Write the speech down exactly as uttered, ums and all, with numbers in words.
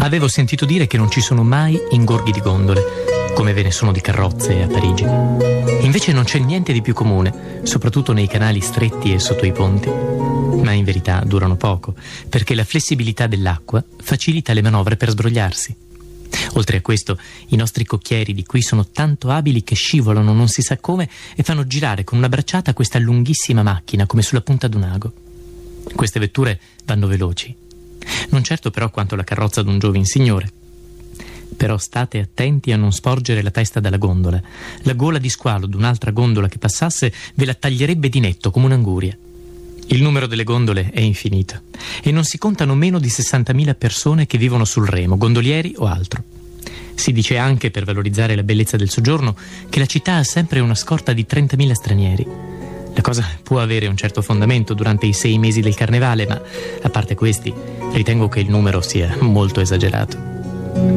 avevo sentito dire che non ci sono mai ingorghi di gondole, come ve ne sono di carrozze a Parigi. Invece non c'è niente di più comune, soprattutto nei canali stretti e sotto i ponti. Ma in verità durano poco, perché la flessibilità dell'acqua facilita le manovre per sbrogliarsi. Oltre a questo, i nostri cocchieri di qui sono tanto abili che scivolano non si sa come e fanno girare con una bracciata questa lunghissima macchina come sulla punta d'un ago. Queste vetture vanno veloci, non certo però quanto la carrozza d'un giovin signore. Però state attenti a non sporgere la testa dalla gondola. La gola di squalo d'un'altra gondola che passasse ve la taglierebbe di netto come un'anguria. Il numero delle gondole è infinito e non si contano meno di sessantamila persone che vivono sul Remo, gondolieri o altro. Si dice anche, per valorizzare la bellezza del soggiorno, che la città ha sempre una scorta di trentamila stranieri. La cosa può avere un certo fondamento durante i sei mesi del carnevale, ma a parte questi, ritengo che il numero sia molto esagerato.